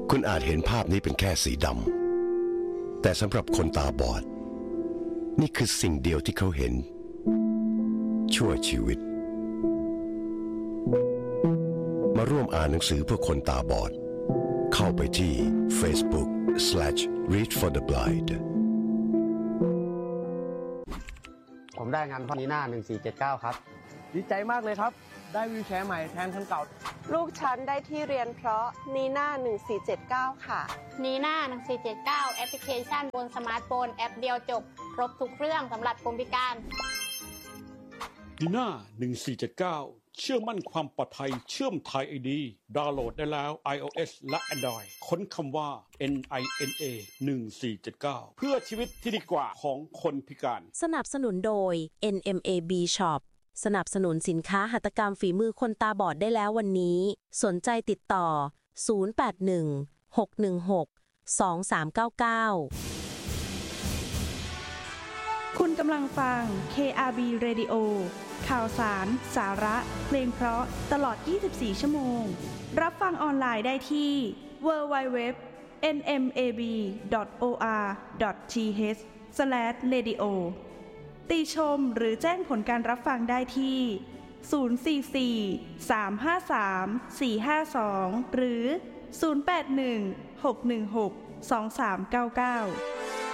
คุณอาจเห็นภาพนี้เป็นแค่สีดำแต่สำหรับคนตาบอดนี่คือสิ่งเดียวที่เขาเห็นชั่วชีวิตมาร่วมอ่านหนังสือเพื่อคนตาบอดเข้าไปที่ Facebook/Read for the Blind ผมได้งานนีน่า1479ครับดีใจมากเลยครับได้วีลแชร์ใหม่แทนคันเก่าลูกฉันได้ที่เรียนเพราะนีน่า1479ค่ะนีน่า1479แอปพลิเคชันบนสมาร์ทโฟนแอปเดียวจบครบทุกเรื่องสำหรับคนพิการนีน่า1479เชื่อมั่นความปลอดภัยเชื่อมไทย ID ดาวน์โหลดได้แล้ว iOS และ Android ค้นคำว่า NINA 1479เพื่อชีวิตที่ดีกว่าของคนพิการสนับสนุนโดย NMAB Shop สนับสนุนสินค้าหัตถกรรมฝีมือคนตาบอดได้แล้ววันนี้สนใจติดต่อ081 616 2399 คุณกำลังฟัง KRB Radio ข่าวสาร สาระ เพลงเพราะตลอด 24 ชั่วโมง รับฟังออนไลน์ได้ที่ www.nmab.or.th/radio ติชมหรือแจ้งผลการรับฟังได้ที่044 353 452หรือ081 616 2399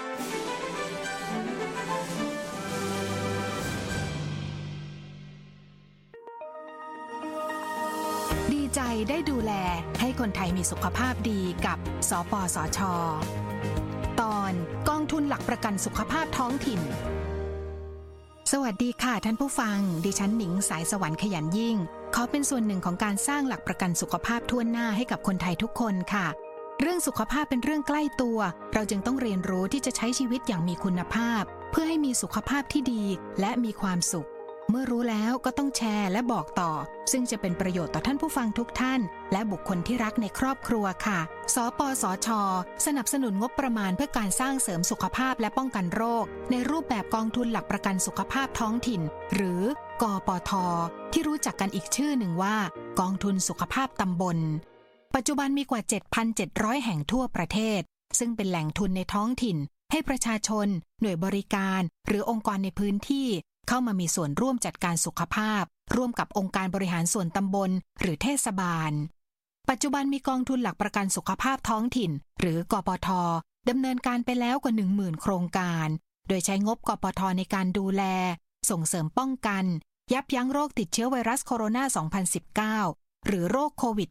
ดีใจได้ดูแลให้คนไทยมีสุขภาพดีกับสปสช.ตอนกองทุนหลักประกันสุขภาพท้องถิ่นสวัสดีค่ะท่านผู้ฟังดิฉันหนิงสายสวรรค์ขยันยิ่งขอเป็นส่วนหนึ่งของการสร้างหลักประกันสุขภาพทั่วหน้าให้กับคนไทยทุกคนค่ะเรื่องสุขภาพเป็นเรื่องใกล้ตัวเราจึงต้องเรียนรู้ที่จะใช้ชีวิตอย่างมีคุณภาพเพื่อให้มีสุขภาพที่ดีและมีความสุขเมื่อรู้แล้วก็ต้องแชร์และบอกต่อซึ่งจะเป็นประโยชน์ต่อท่านผู้ฟังทุกท่านและบุคคลที่รักในครอบครัวค่ะสปสช.สนับสนุนงบประมาณเพื่อการสร้างเสริมสุขภาพและป้องกันโรคในรูปแบบกองทุนหลักประกันสุขภาพท้องถิ่นหรือกปท.ที่รู้จักกันอีกชื่อหนึ่งว่ากองทุนสุขภาพตำบลปัจจุบันมีกว่า 7,700 แห่งทั่วประเทศซึ่งเป็นแหล่งทุนในท้องถิ่นให้ประชาชนหน่วยบริการหรือองค์กรในพื้นที่เข้ามามีส่วนร่วมจัดการสุขภาพร่วมกับองค์การบริหารส่วนตำบลหรือเทศบาลปัจจุบันมีกองทุนหลักประกันสุขภาพท้องถิ่นหรือกปท.ดำเนินการไปแล้วกว่า 10,000 โครงการโดยใช้งบกปท.ในการดูแลส่งเสริมป้องกันยับยั้งโรคติดเชื้อไวรัสโคโรนา 2019 หรือโรคโควิด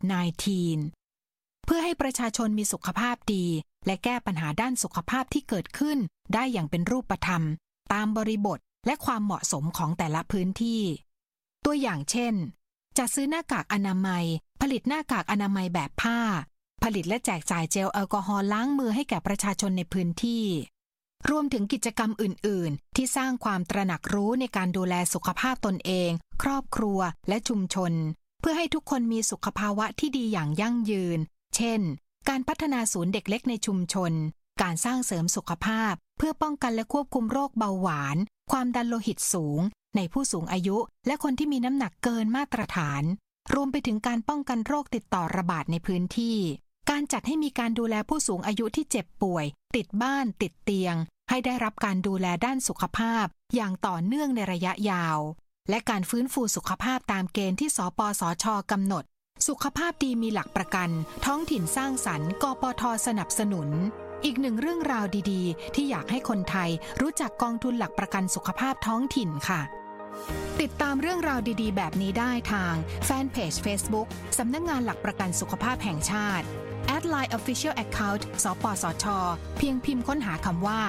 -19 เพื่อให้ประชาชนมีสุขภาพดีและแก้ปัญหาด้านสุขภาพที่เกิดขึ้นได้อย่างเป็นรูปธรรมตามบริบทและความเหมาะสมของแต่ละพื้นที่ตัวอย่างเช่นจัดซื้อหน้ากากอนามัยผลิตหน้ากากอนามัยแบบผ้าผลิตและแจกจ่ายเจลแอลกอฮอล์ล้างมือให้แก่ประชาชนในพื้นที่รวมถึงกิจกรรมอื่นๆที่สร้างความตระหนักรู้ในการดูแลสุขภาพตนเองครอบครัวและชุมชนเพื่อให้ทุกคนมีสุขภาวะที่ดีอย่างยั่งยืนเช่นการพัฒนาศูนย์เด็กเล็กในชุมชนการสร้างเสริมสุขภาพเพื่อป้องกันและควบคุมโรคเบาหวานความดันโลหิตสูงในผู้สูงอายุและคนที่มีน้ำหนักเกินมาตรฐานรวมไปถึงการป้องกันโรคติดต่อระบาดในพื้นที่การจัดให้มีการดูแลผู้สูงอายุที่เจ็บป่วยติดบ้านติดเตียงให้ได้รับการดูแลด้านสุขภาพอย่างต่อเนื่องในระยะยาวและการฟื้นฟูสุขภาพตามเกณฑ์ที่สปสช.กำหนดสุขภาพดีมีหลักประกันท้องถิ่นสร้างสรรค์กปท.สนับสนุนอีกหนึ่งเรื่องราวดีๆที่อยากให้คนไทยรู้จักกองทุนหลักประกันสุขภาพท้องถิ่นค่ะติดตามเรื่องราวดีๆแบบนี้ได้ทางแฟนเพจ Facebook สำนักงานหลักประกันสุขภาพแห่งชาติ @line official account สปสช.เพียงพิมพ์ค้นหาคำว่า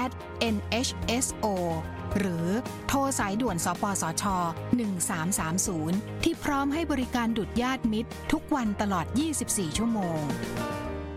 @NHSO หรือโทรสายด่วนสปสช. 1330ที่พร้อมให้บริการดุจญาติมิตรทุกวันตลอด24 ชั่วโมง